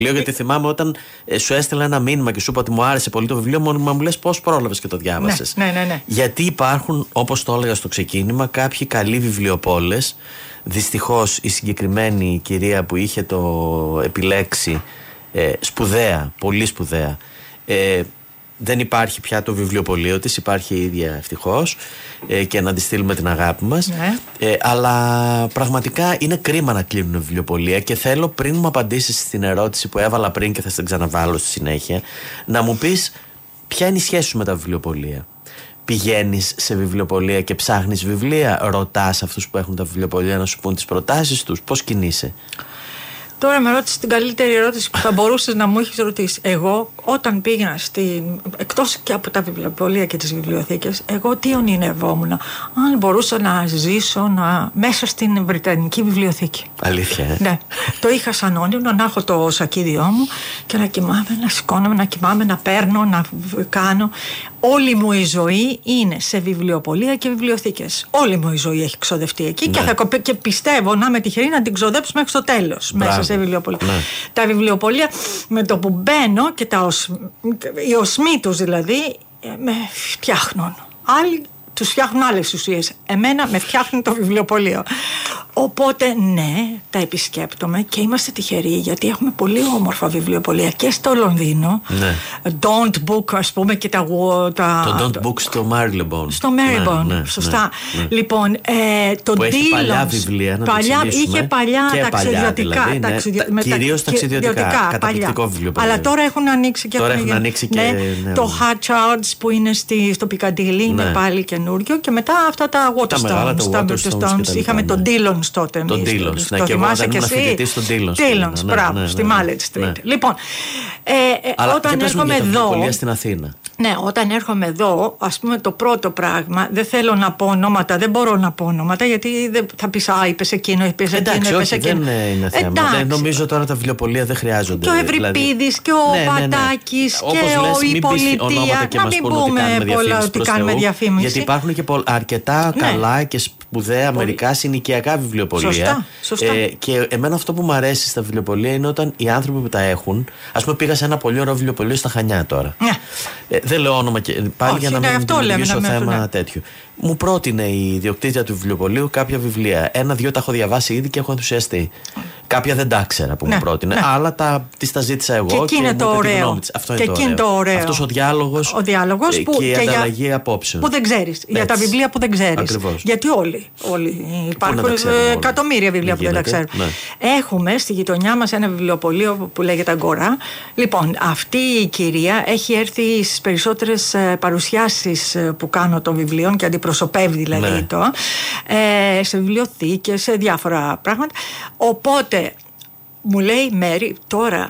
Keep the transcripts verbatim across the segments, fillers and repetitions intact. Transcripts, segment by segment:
Γιατί θυμάμαι όταν ε, σου έστειλα ένα μήνυμα και σου είπα ότι μου άρεσε πολύ το βιβλίο, μόνο μου λες πώς πρόλαβες και το διάβασες. Ναι, ναι, ναι, ναι. Γιατί υπάρχουν, όπως το έλεγα στο ξεκίνημα, κάποιοι καλοί βιβλιοπόλες. Δυστυχώς η συγκεκριμένη κυρία που είχε το επιλέξει, ε, σπουδαία, πολύ σπουδαία, ε, δεν υπάρχει πια το βιβλιοπωλείο της, υπάρχει η ίδια ευτυχώς, ε, και να τη στείλουμε την αγάπη μας. Ναι. Ε, αλλά πραγματικά είναι κρίμα να κλείνουν βιβλιοπωλεία και θέλω, πριν μου απαντήσεις στην ερώτηση που έβαλα πριν και θα την ξαναβάλω στη συνέχεια, να μου πεις ποια είναι η σχέση σου με τα βιβλιοπωλεία. Πηγαίνεις σε βιβλιοπωλεία και ψάχνεις βιβλία, ρωτάς αυτούς που έχουν τα βιβλιοπωλεία να σου πούν τις προτάσεις τους, πώς κινείσαι? Τώρα με ρώτησε την καλύτερη ερώτηση που θα μπορούσες να μου έχεις ρωτήσει. Εγώ όταν πήγαινα στην, εκτός και από τα βιβλιοπωλεία και τις βιβλιοθήκες, εγώ τι ονειρευόμουν? Αν μπορούσα να ζήσω να, μέσα στην Βρετανική βιβλιοθήκη. Αλήθεια, ε? Ναι. Το είχα σαν όνειρο να έχω το σακίδιό μου και να κοιμάμαι, να σηκώνομαι, να κοιμάμαι, να παίρνω, να κάνω. Όλη μου η ζωή είναι σε βιβλιοπωλεία και βιβλιοθήκες. Όλη μου η ζωή έχει ξοδευτεί εκεί, ναι. και, θα, και πιστεύω να είμαι τυχερή να την ξοδέψω μέχρι το τέλος. Μέσα σε βιβλιοπωλεία. Ναι. Τα βιβλιοπωλεία, με το που μπαίνω και τα οσ... οι οσμοί τους δηλαδή, με φτιάχνουν. Άλλοι τους φτιάχνουν άλλες ουσίες. Εμένα με φτιάχνει το βιβλιοπωλείο. Οπότε ναι, τα επισκέπτομαι και είμαστε τυχεροί γιατί έχουμε πολύ όμορφα βιβλιοπωλεία και στο Λονδίνο. Ναι. Don't Book, ας πούμε, και τα. τα το Don't Book στο Marylebone. Στο Marylebone, ναι, ναι, σωστά. Ναι, ναι. Λοιπόν, ε, το που Dillons, έχει παλιά βιβλία, να παλιά, είχε παλιά και ταξιδιωτικά. Δηλαδή, ταξιδιο... ναι, κυρίως ταξιδιωτικά. Καταπληκτικό βιβλιοπωλείο. Αλλά τώρα έχουν ανοίξει και, τώρα έχουν ανοίξει και ναι, ναι, το Hatchards που είναι στη, στο Πικαντήλι, είναι ναι. πάλι καινούριο. Και μετά αυτά τα Waterstones. Τα Waterstones. Είχαμε τον Dillons τότε. Τον Dillons, ναι, και εγώ όταν ήμουν φοιτητής στον Dillons. Dillons, μπράβο, στη Mallet Street. Λοιπόν, όταν έρχομαι εδώ. Στην Αθήνα. Ναι, όταν έρχομαι εδώ, ας πούμε, το πρώτο πράγμα, δεν θέλω να πω ονόματα, δεν μπορώ να πω ονόματα, γιατί δεν, θα πεις, α, είπες εκείνο, είπες εκείνο, εντάξει, είπες όχι, εκείνο. δεν είναι θέμα. Εντάξει. Δεν, νομίζω τώρα τα βιβλιοπωλεία δεν χρειάζονται. Και ο Ευρυπίδης δηλαδή. Και ο ναι, Πατάκης ναι, ναι. και ο η Πολιτεία. Να μην πούμε πολλά ότι κάνουμε διαφήμιση. Γιατί υπάρχουν και αρκετά ναι. καλά και σπουδαία μερικά συνοικιακά βιβλιοπωλεία. Σωστά, σωστά. Ε, και εμένα αυτό που μου αρέσει στα βιβλιοπωλεία είναι όταν οι άνθρωποι που τα έχουν. Ας πούμε, πήγα σε ένα πολύ ωραίο βιβλιοπωλείο στα Χανιά τώρα. Ναι. Ε, δεν λέω όνομα και πάλι. Όχι, για να μην δημιουργήσω θέμα ναι. τέτοιο. Μου πρότεινε η ιδιοκτήτρια του βιβλιοπωλείου κάποια βιβλία. Ένα-δυο τα έχω διαβάσει ήδη και έχω ενθουσιαστεί. Κάποια δεν τα ήξερα που ναι, μου πρότεινε, ναι. άλλα τα, τις τα ζήτησα εγώ. Και εκεί είναι το ωραίο. Αυτό είναι το ωραίο. το ωραίο. Αυτός ο διάλογος, ο διάλογος και, που, και η και ανταλλαγή για, απόψεων. Που δεν ξέρεις. Για τα βιβλία που δεν ξέρεις. Ακριβώς. Γιατί όλοι, όλοι υπάρχουν εκατομμύρια βιβλία που δεν τα ξέρουν. Ναι. Έχουμε στη γειτονιά μας ένα βιβλιοπωλείο που λέγεται Αγκορά. Λοιπόν, αυτή η κυρία έχει έρθει στις περισσότερες παρουσιάσεις που κάνω των βιβλίων και αντιπροσωπεύει δηλαδή ναι. το, ε, σε βιβλιοθήκες, σε διάφορα πράγματα. Οπότε μου λέει, Μέρη, τώρα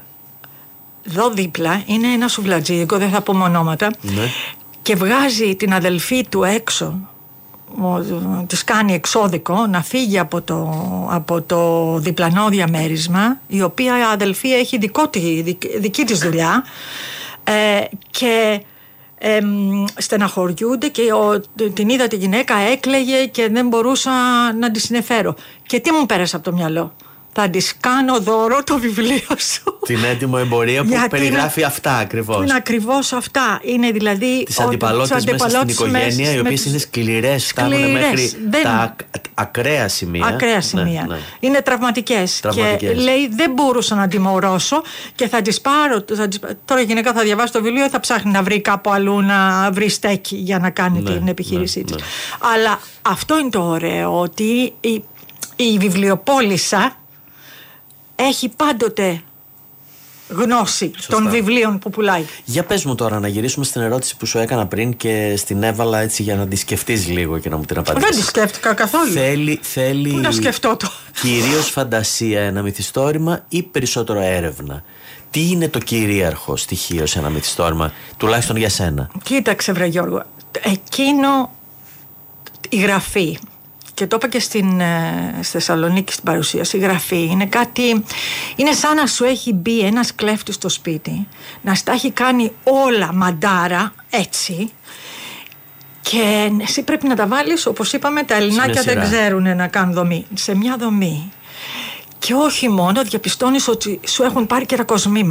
εδώ δίπλα είναι ένα σουβλατζίδικο, δεν θα πούμε ονόματα, ναι. και βγάζει την αδελφή του έξω, της κάνει εξώδικο να φύγει από το, από το διπλανό διαμέρισμα, η οποία η αδελφή έχει δικό, δική, δική της δουλειά, ε, και ε, στεναχωριούνται και ο, την είδα τη γυναίκα, έκλαιγε και δεν μπορούσα να τη συνεφέρω. Και τι μου πέρασε από το μυαλό? Θα της κάνω δώρο το βιβλίο σου. Την έτοιμο εμπορία που γιατί περιγράφει είναι, αυτά ακριβώς. Είναι ακριβώς αυτά. Είναι δηλαδή τις αντιπαλότητες μέσα στην οικογένεια, με, οι οποίες είναι σκληρές, φτάνουν μέχρι δεν, τα ακραία σημεία. Ακραία σημεία. Ναι, ναι. Είναι τραυματικές. τραυματικές. Και λέει, δεν μπορούσα να τιμωρώσω και θα τις πάρω. Θα τις, τώρα η γυναίκα θα διαβάσει το βιβλίο, θα ψάχνει να βρει κάπου αλλού να βρει στέκι για να κάνει ναι, την επιχείρησή ναι, της. Ναι. Αλλά αυτό είναι το ωραίο, ότι η, η βιβλιοπόλισσα έχει πάντοτε γνώση σωστά. Των βιβλίων που πουλάει. Για πες μου τώρα, να γυρίσουμε στην ερώτηση που σου έκανα πριν και στην έβαλα έτσι για να τη σκεφτείς λίγο και να μου την απαντήσεις. Δεν τη σκέφτηκα καθόλου. Θέλει, θέλει Πού να σκεφτώ το. Κυρίως φαντασία ένα μυθιστόρημα ή περισσότερο έρευνα? Τι είναι το κυρίαρχο στοιχείο σε ένα μυθιστόρημα, τουλάχιστον για σένα? Κοίταξε βρε Γιώργο, εκείνο η γραφή. Και το είπα και στην, στη Θεσσαλονίκη στην παρουσίαση. Η γραφή είναι κάτι. Είναι σαν να σου έχει μπει ένας κλέφτης στο σπίτι, να στα έχει κάνει όλα μαντάρα έτσι. Και εσύ πρέπει να τα βάλεις, όπως είπαμε, τα Ελληνάκια δεν ξέρουν να κάνουν δομή. Σε μια δομή. Και όχι μόνο, διαπιστώνεις ότι σου έχουν πάρει και τα κοσμήματα.